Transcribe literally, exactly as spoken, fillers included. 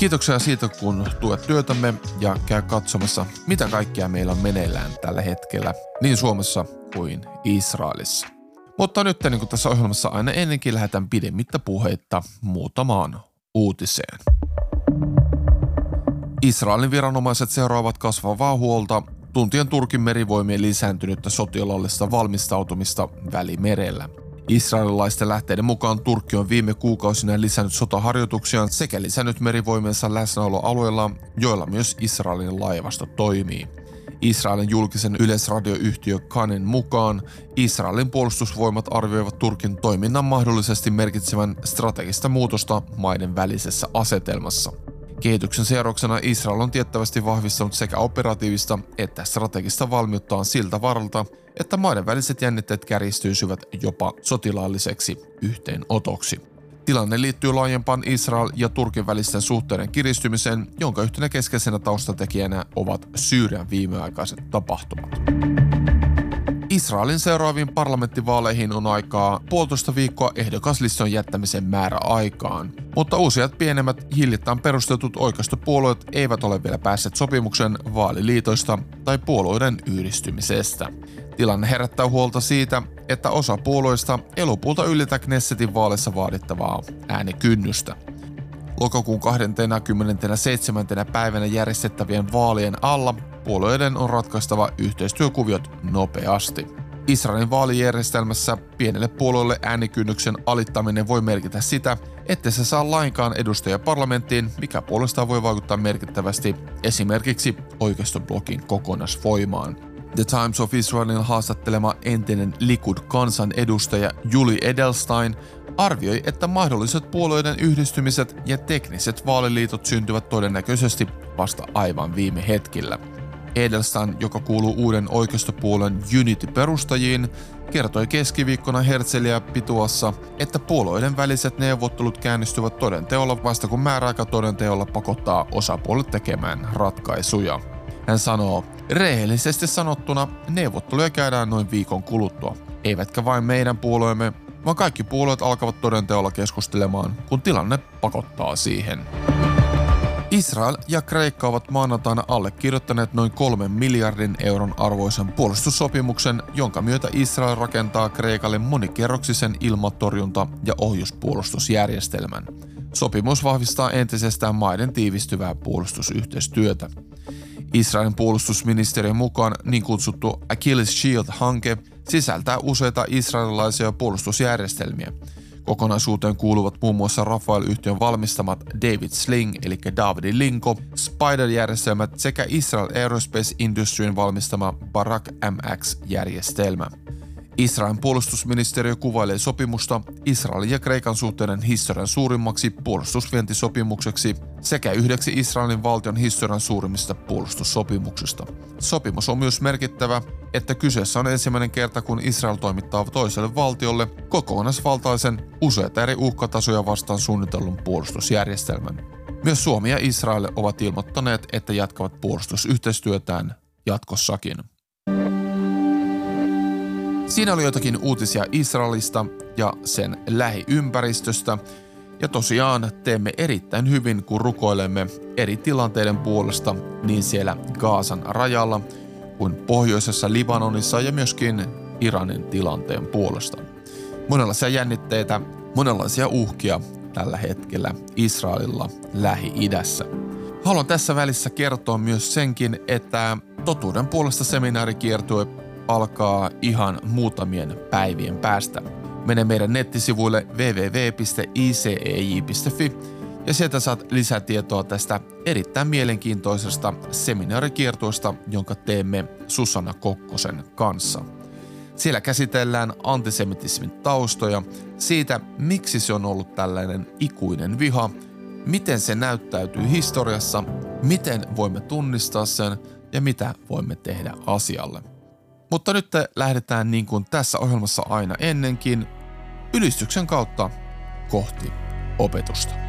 Kiitoksia siitä, kun tuet työtämme ja käy katsomassa, mitä kaikkea meillä on meneillään tällä hetkellä, niin Suomessa kuin Israelissa. Mutta nyt, niin kuin tässä ohjelmassa aina ennenkin, lähdetään pidemmittä puheitta muutamaan uutiseen. Israelin viranomaiset seuraavat kasvavaa huolta tuntien Turkin merivoimien lisääntynyttä sotilaallista valmistautumista Välimerellä. Israelilaisten lähteiden mukaan Turkki on viime kuukausina lisännyt sotaharjoituksiaan sekä lisännyt merivoimiensa läsnäoloalueilla, joilla myös Israelin laivasto toimii. Israelin julkisen yleisradioyhtiö Kanen mukaan Israelin puolustusvoimat arvioivat Turkin toiminnan mahdollisesti merkitsevän strategista muutosta maiden välisessä asetelmassa. Kehityksen seurauksena Israel on tiettävästi vahvistanut sekä operatiivista että strategista valmiuttaan siltä varalta, että maiden väliset jännitteet kärjistyisivät jopa sotilaalliseksi yhteenotoksi. Tilanne liittyy laajempaan Israel ja Turkin välisten suhteiden kiristymiseen, jonka yhtenä keskeisenä taustatekijänä ovat Syyrian viimeaikaiset tapahtumat. Israelin seuraaviin parlamenttivaaleihin on aikaa puolitoista viikkoa ehdokaslistan jättämisen määräaikaan, mutta useat pienemmät hiljattain perustetut oikeistopuolueet eivät ole vielä päässeet sopimuksen vaaliliitoista tai puolueiden yhdistymisestä. Tilanne herättää huolta siitä, että osa puolueista ei lopulta ylitä Knessetin vaaleissa vaadittavaa äänikynnystä. Lokakuun kahdeskymmenesseitsemäs päivänä järjestettävien vaalien alla puolueiden on ratkaistava yhteistyökuviot nopeasti. Israelin vaalijärjestelmässä pienelle puolueelle äänikynnyksen alittaminen voi merkitä sitä, että se saa lainkaan edustajia parlamenttiin, mikä puolestaan voi vaikuttaa merkittävästi esimerkiksi oikeistoblokin kokonaisvoimaan. The Times of Israelin haastattelema entinen Likud-kansanedustaja Julie Edelstein arvioi, että mahdolliset puolueiden yhdistymiset ja tekniset vaaliliitot syntyvät todennäköisesti vasta aivan viime hetkillä. Edelstein, joka kuuluu uuden oikeistopuolueen Unity-perustajiin, kertoi keskiviikkona Herzliya Pituassa, että puolueiden väliset neuvottelut käynnistyvät todenteolla vasta kun määräaika todenteolla pakottaa osapuolet tekemään ratkaisuja. Hän sanoo, rehellisesti sanottuna neuvotteluja käydään noin viikon kuluttua, eivätkä vain meidän puolueemme, vaan kaikki puolueet alkavat todenteolla keskustelemaan, kun tilanne pakottaa siihen. Israel ja Kreikka ovat maanantaina allekirjoittaneet noin kolmen miljardin euron arvoisen puolustussopimuksen, jonka myötä Israel rakentaa Kreikalle monikerroksisen ilmatorjunta- ja ohjuspuolustusjärjestelmän. Sopimus vahvistaa entisestään maiden tiivistyvää puolustusyhteistyötä. Israelin puolustusministeriön mukaan niin kutsuttu Achilles Shield-hanke sisältää useita israelilaisia puolustusjärjestelmiä. Kokonaisuuteen kuuluvat muun muassa Rafael-yhtiön valmistamat David Sling eli Davidin linko, Spider-järjestelmät sekä Israel Aerospace Industryn valmistama Barak M X-järjestelmä. Israelin puolustusministeriö kuvailee sopimusta Israelin ja Kreikan suhteiden historian suurimmaksi puolustusvientisopimukseksi sekä yhdeksi Israelin valtion historian suurimmista puolustussopimuksista. Sopimus on myös merkittävä, että kyseessä on ensimmäinen kerta, kun Israel toimittaa toiselle valtiolle kokonaisvaltaisen useita eri uhkatasoja vastaan suunnitellun puolustusjärjestelmän. Myös Suomi ja Israel ovat ilmoittaneet, että jatkavat puolustusyhteistyötään jatkossakin. Siinä oli jotakin uutisia Israelista ja sen lähiympäristöstä. Ja tosiaan teemme erittäin hyvin, kun rukoilemme eri tilanteiden puolesta niin siellä Gazan rajalla kuin pohjoisessa Libanonissa ja myöskin Iranin tilanteen puolesta. Monenlaisia jännitteitä, monenlaisia uhkia tällä hetkellä Israelilla Lähi-idässä. Haluan tässä välissä kertoa myös senkin, että Totuuden puolesta seminaarikiertue alkaa ihan muutamien päivien päästä. Mene meidän nettisivuille double-u double-u double-u piste i c e j piste f i ja sieltä saat lisätietoa tästä erittäin mielenkiintoisesta seminaarikiertueesta, jonka teemme Susanna Kokkosen kanssa. Siellä käsitellään antisemitismin taustoja, siitä miksi se on ollut tällainen ikuinen viha, miten se näyttäytyy historiassa, miten voimme tunnistaa sen ja mitä voimme tehdä asialle. Mutta nyt lähdetään niin kuin tässä ohjelmassa aina ennenkin ylistyksen kautta kohti opetusta.